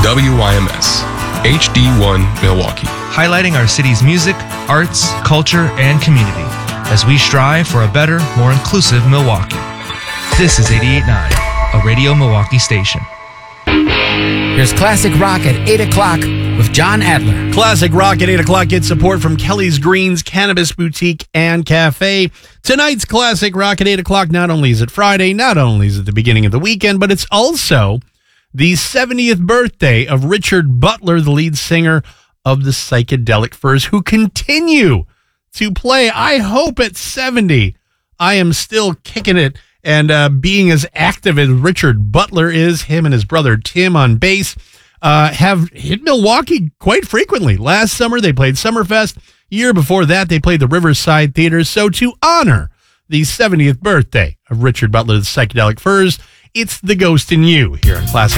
WYMS, HD1 Milwaukee. Highlighting our city's music, arts, culture, and community as we strive for a better, more inclusive Milwaukee. This is 88.9, a Radio Milwaukee station. Here's Classic Rock at 8 o'clock with John Adler. Classic Rock at 8 o'clock gets support from Kelly's Greens Cannabis Boutique and Cafe. Tonight's Classic Rock at 8 o'clock, not only is it Friday, not only is it the beginning of the weekend, but it's also the 70th birthday of Richard Butler, the lead singer of the Psychedelic Furs, who continue to play. I hope at 70, I am still kicking it and being as active as Richard Butler is. Him and his brother Tim on bass have hit Milwaukee quite frequently. Last summer, they played Summerfest. Year before that, they played the Riverside Theater. So to honor the 70th birthday of Richard Butler, the Psychedelic Furs, it's The Ghost in You here on Classic